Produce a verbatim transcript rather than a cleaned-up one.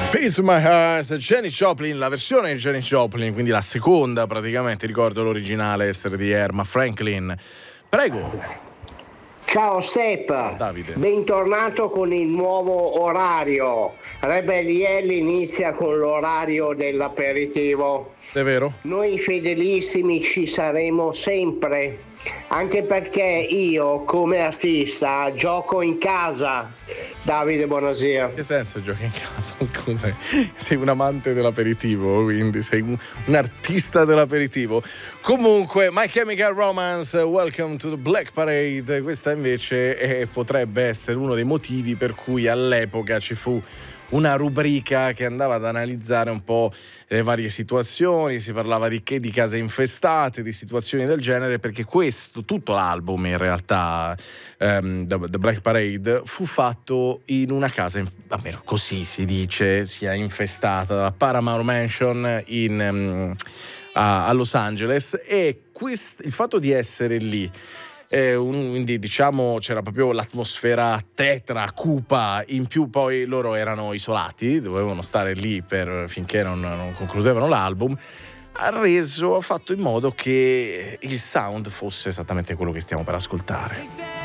Peace My Heart, Janis Joplin, la versione di Janis Joplin, quindi la seconda praticamente, ricordo l'originale essere di Erma Franklin. Prego. Ciao Step, Ciao Davide. Bentornato con il nuovo orario. Rebelliel inizia con l'orario dell'aperitivo. È vero? Noi fedelissimi ci saremo sempre, anche perché io come artista gioco in casa. Davide, buonasera. Che senso giochi in casa? Scusa, sei un amante dell'aperitivo, quindi sei un, un artista dell'aperitivo. Comunque, My Chemical Romance, Welcome to the Black Parade. Questa invece è, potrebbe essere uno dei motivi per cui all'epoca ci fu una rubrica che andava ad analizzare un po' le varie situazioni, si parlava di che di case infestate, di situazioni del genere, perché questo, tutto l'album in realtà, um, The, The Black Parade, fu fatto in una casa, almeno così si dice, sia infestata dalla Paramount Mansion in, um, a, a Los Angeles, e quest, il fatto di essere lì, Eh, un, quindi diciamo c'era proprio l'atmosfera tetra, cupa, in più poi loro erano isolati, dovevano stare lì per, finché non, non concludevano l'album, ha reso, ha fatto in modo che il sound fosse esattamente quello che stiamo per ascoltare.